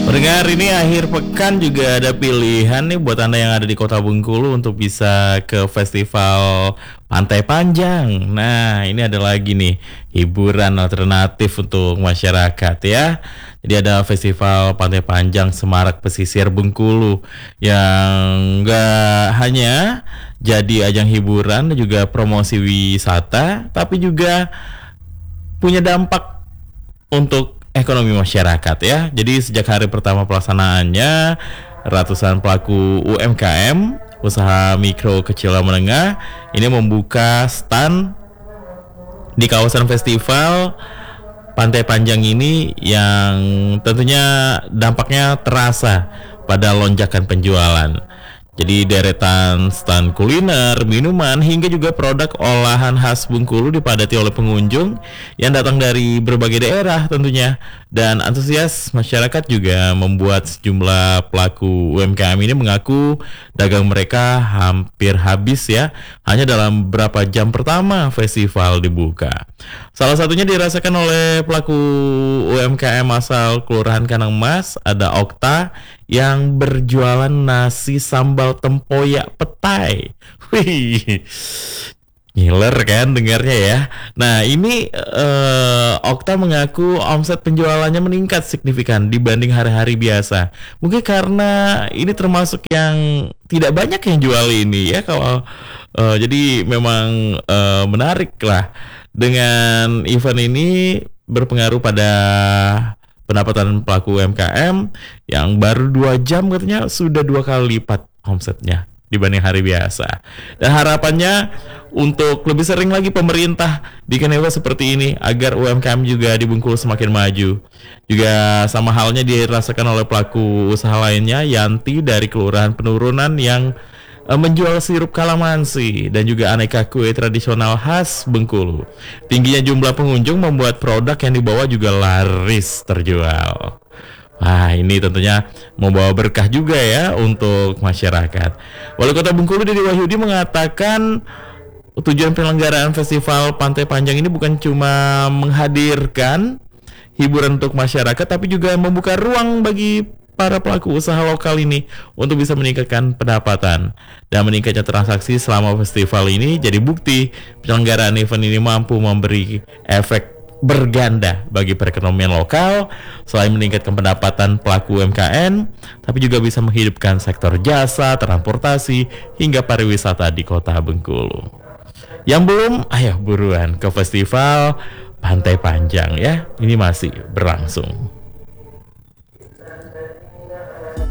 Pendengar, ini akhir pekan juga ada pilihan nih buat Anda yang ada di Kota Bengkulu untuk bisa ke Festival Pantai Panjang. Nah, ini ada lagi nih hiburan alternatif untuk masyarakat ya. Jadi ada Festival Pantai Panjang Semarak Pesisir Bengkulu yang gak hanya jadi ajang hiburan dan juga promosi wisata, tapi juga punya dampak untuk ekonomi masyarakat ya. Jadi sejak hari pertama pelaksanaannya, ratusan pelaku UMKM, usaha mikro kecil dan menengah, ini membuka stand di kawasan festival Pantai Panjang ini yang tentunya dampaknya terasa pada lonjakan penjualan. Jadi deretan stand kuliner, minuman, hingga juga produk olahan khas Bengkulu dipadati oleh pengunjung yang datang dari berbagai daerah tentunya. Dan antusias masyarakat juga membuat sejumlah pelaku UMKM ini mengaku dagang mereka hampir habis ya, hanya dalam beberapa jam pertama festival dibuka. Salah satunya dirasakan oleh pelaku UMKM asal Kelurahan Kanangmas, ada Okta yang berjualan nasi sambal tempoyak petai. Wih, ngiler kan dengarnya ya. Nah ini Okta mengaku omset penjualannya meningkat signifikan dibanding hari-hari biasa. Mungkin karena ini termasuk yang tidak banyak yang jual ini ya. Kalau jadi memang menarik lah dengan event ini berpengaruh pada pendapatan pelaku UMKM yang baru 2 jam katanya sudah 2 kali lipat omsetnya dibanding hari biasa. Dan harapannya untuk lebih sering lagi pemerintah bikin event seperti ini agar UMKM juga di Bengkulu semakin maju. Juga sama halnya dirasakan oleh pelaku usaha lainnya, Yanti dari Kelurahan Penurunan yang menjual sirup kalamansi dan juga aneka kue tradisional khas Bengkulu. Tingginya jumlah pengunjung membuat produk yang dibawa juga laris terjual. Wah, ini tentunya membawa berkah juga ya untuk masyarakat. Wali Kota Bengkulu Dede Wahyudi mengatakan tujuan penyelenggaraan Festival Pantai Panjang ini bukan cuma menghadirkan hiburan untuk masyarakat, tapi juga membuka ruang bagi para pelaku usaha lokal ini untuk bisa meningkatkan pendapatan. Dan meningkatnya transaksi selama festival ini jadi bukti penyelenggaraan event ini mampu memberi efek berganda bagi perekonomian lokal. Selain meningkatkan pendapatan pelaku UMKM, tapi juga bisa menghidupkan sektor jasa, transportasi, hingga pariwisata di Kota Bengkulu. Yang belum, ayo buruan ke Festival Pantai Panjang ya. Ini masih berlangsung.